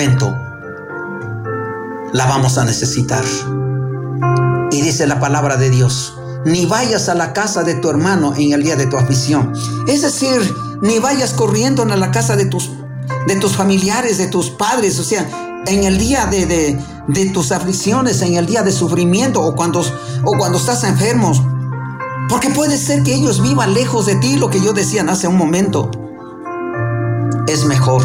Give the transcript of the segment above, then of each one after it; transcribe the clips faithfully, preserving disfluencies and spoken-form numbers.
la vamos a necesitar. Y dice la palabra de Dios: ni vayas a la casa de tu hermano en el día de tu aflicción. Es decir, ni vayas corriendo a la casa de tus, de tus familiares, de tus padres, o sea, en el día de, de, de tus aflicciones, en el día de sufrimiento, o cuando, o cuando estás enfermo. Porque puede ser que ellos vivan lejos de ti, lo que yo decía hace un momento. Es mejor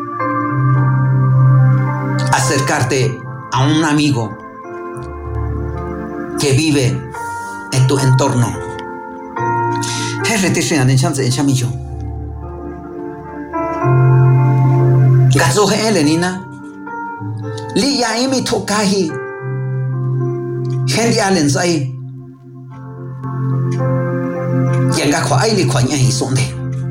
acercarte a un amigo que vive en tu entorno. Gazo hele nina li ya imi tokahi hendi alen sai yanga kwa aili kwa nyahi sonde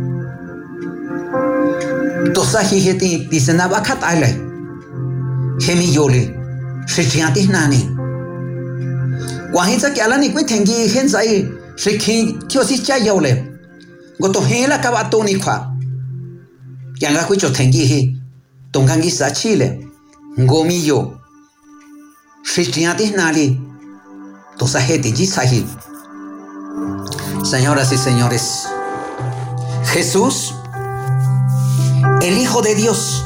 tosahi heti disena bakat alai hemi yole shichiati nani wahisa kyala ni kwe tengi hen sai shikhi kyosi cha yole goto hela kabato ni kwa yanga kwe cho tengi he tongangi sa chile ngomi yo shichiati nali tosaheti jisahi. Señoras y señores, Jesús, el Hijo de Dios,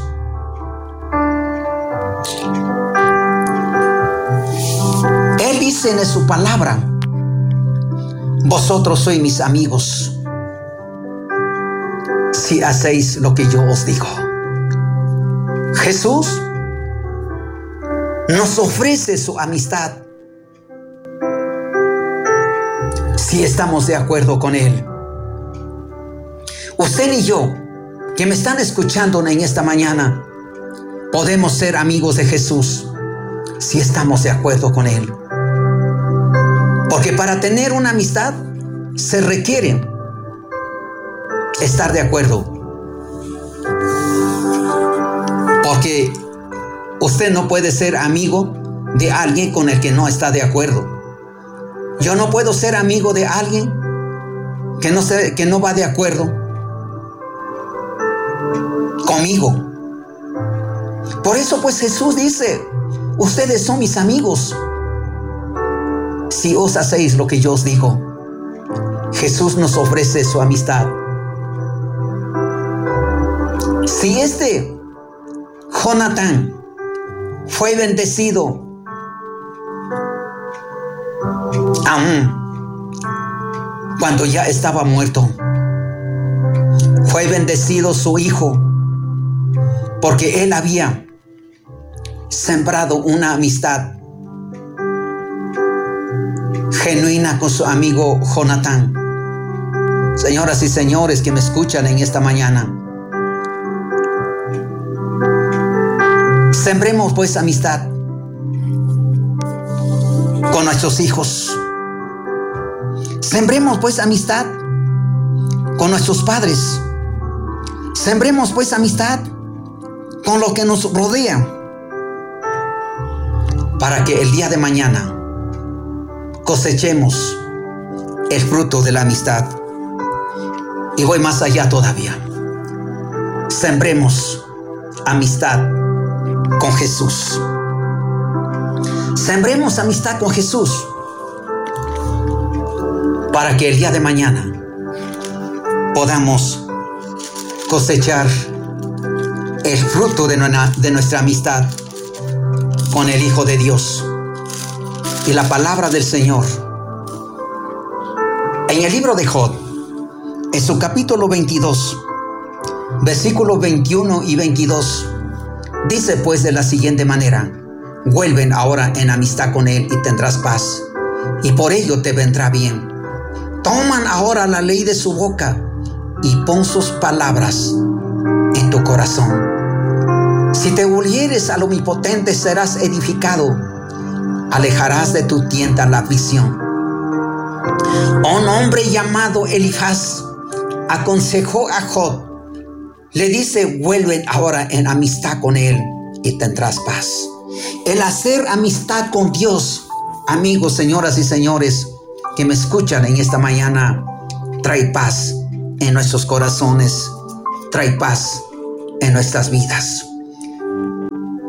Él dice en su palabra: vosotros sois mis amigos si hacéis lo que yo os digo. Jesús nos ofrece su amistad si estamos de acuerdo con Él. Usted y yo, que me están escuchando en esta mañana, podemos ser amigos de Jesús si estamos de acuerdo con Él. Porque para tener una amistad se requiere estar de acuerdo. Porque usted no puede ser amigo de alguien con el que no está de acuerdo. Yo no puedo ser amigo de alguien que no, se, que no va de acuerdo conmigo. Por eso pues Jesús dice: ustedes son mis amigos si os hacéis lo que yo os digo. Jesús nos ofrece su amistad. Si este Jonatán fue bendecido aún cuando ya estaba muerto, fue bendecido su hijo porque él había sembrado una amistad genuina con su amigo Jonatán. Señoras y señores que me escuchan en esta mañana, sembremos pues amistad con nuestros hijos. Sembremos pues amistad con nuestros padres. Sembremos pues amistad con lo que nos rodea, para que el día de mañana cosechemos el fruto de la amistad. Y voy más allá todavía. Sembremos amistad con Jesús. Sembremos amistad con Jesús para que el día de mañana podamos cosechar el fruto de nuestra, de nuestra amistad con el Hijo de Dios. Y la palabra del Señor en el libro de Job, en su capítulo veintidós, versículos veintiuno y veintidós, dice pues de la siguiente manera: vuelven ahora en amistad con Él y tendrás paz, y por ello te vendrá bien. Toman ahora la ley de su boca y pon sus palabras en tu corazón. Si te volvieres al Omnipotente, serás edificado. Alejarás de tu tienda la aflicción. Un hombre llamado Elifaz aconsejó a Job. Le dice: vuelven ahora en amistad con Él y tendrás paz. El hacer amistad con Dios, amigos, señoras y señores que me escuchan en esta mañana, trae paz en nuestros corazones, trae paz en nuestras vidas.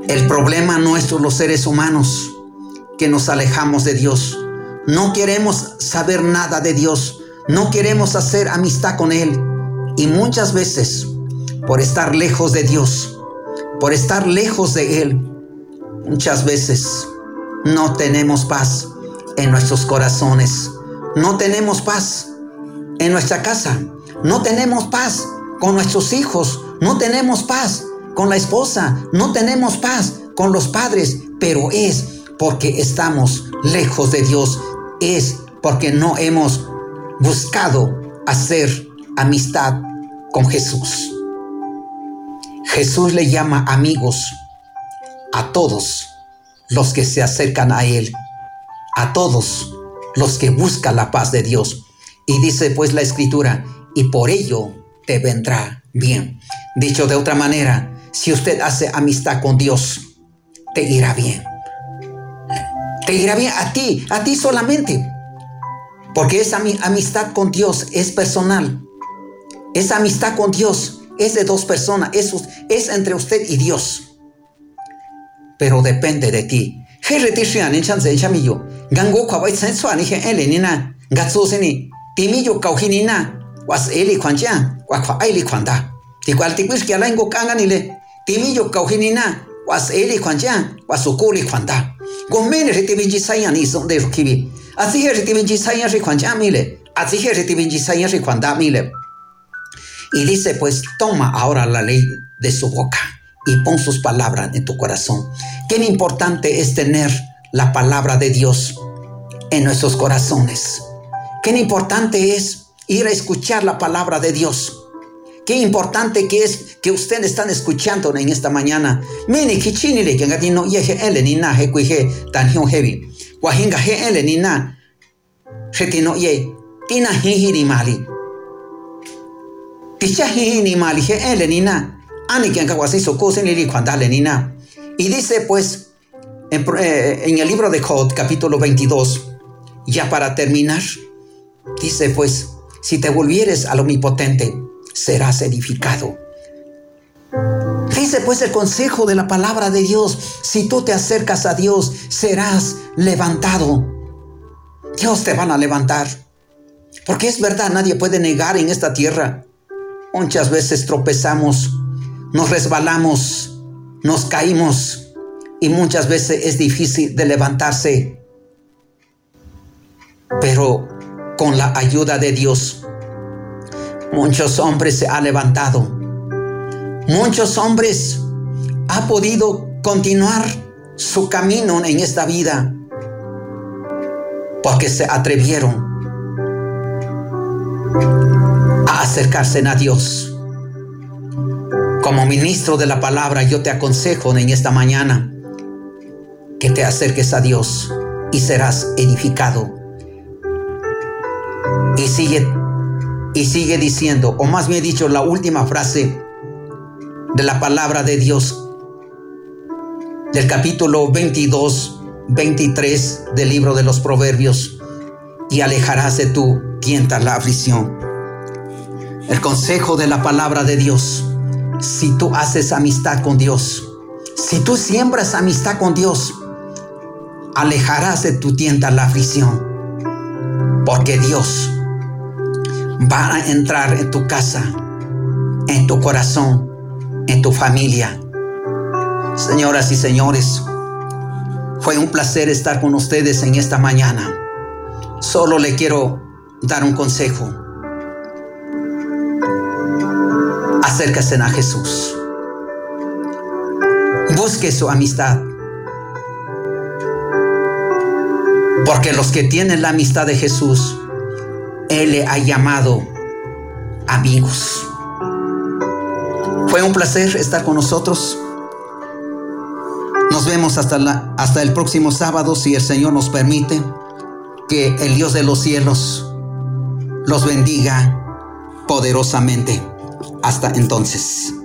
El problema nuestro, los seres humanos, que nos alejamos de Dios. No queremos saber nada de Dios. No queremos hacer amistad con Él. Y muchas veces, por estar lejos de Dios, por estar lejos de Él, muchas veces no tenemos paz en nuestros corazones. No tenemos paz en nuestra casa. No tenemos paz con nuestros hijos. No tenemos paz con la esposa. No tenemos paz con los padres. Pero es porque estamos lejos de Dios. Es porque no hemos buscado hacer amistad con Jesús. Jesús le llama amigos a todos los que se acercan a Él, a todos los que buscan la paz de Dios. Y dice pues la Escritura, y por ello te vendrá bien. Dicho de otra manera, si usted hace amistad con Dios, te irá bien. Te irá bien a ti, a ti solamente. Porque esa amistad con Dios es personal. Esa amistad con Dios es de dos personas. Es, es entre usted y Dios. Pero depende de ti. Timillo kaujinina was eli kwanjang wa kwa aili kwanda. Tikual tikwis kia laingo kanganile. Timillo kaujinina was eli kwanjang was ukuli kwanda. Gomene retivinji sayan iso de rukibi. Así que retivinji sayan rikwanja mile. Así que retivinji sayan rikwanda mile. Y dice pues, toma ahora la ley de su boca y pon sus palabras en tu corazón. Qué importante es tener la palabra de Dios en nuestros corazones. Qué importante es ir a escuchar la palabra de Dios. Qué importante que es que ustedes están escuchando en esta mañana. Mini kichinile que ngatino yeje ele ni na he kuije tan hion heavy. Wahinga he ele ni na. Retino ye tina hihiri mali. Ticha hihiri mali he ele ni na. Ani que wasi sokosen lili kwandale ni na. Y dice pues en, eh, en el libro de Job capítulo veintidós, ya para terminar, dice pues, si te volvieres al Omnipotente, serás edificado. Dice pues el consejo de la palabra de Dios, si tú te acercas a Dios, serás levantado. Dios te van a levantar. Porque es verdad, nadie puede negar en esta tierra. Muchas veces tropezamos, nos resbalamos, nos caímos y muchas veces es difícil de levantarse. Pero con la ayuda de Dios, muchos hombres se han levantado. Muchos hombres han podido continuar su camino en esta vida porque se atrevieron a acercarse a Dios. Como ministro de la palabra, yo te aconsejo en esta mañana que te acerques a Dios y serás edificado. Y sigue, y sigue diciendo, o más bien dicho, la última frase de la palabra de Dios, del capítulo veintidós, veintitrés del libro de los Proverbios, y alejarás de tu tienta la aflicción. El consejo de la palabra de Dios, si tú haces amistad con Dios, si tú siembras amistad con Dios, alejarás de tu tienta la aflicción, porque Dios va a entrar en tu casa, en tu corazón, en tu familia. Señoras y señores, fue un placer estar con ustedes en esta mañana. Solo le quiero dar un consejo. Acérquese a Jesús. Busque su amistad. Porque los que tienen la amistad de Jesús, Él le ha llamado amigos. Fue un placer estar con nosotros. Nos vemos hasta, la, hasta el próximo sábado, si el Señor nos permite. Que el Dios de los cielos los bendiga poderosamente. Hasta entonces.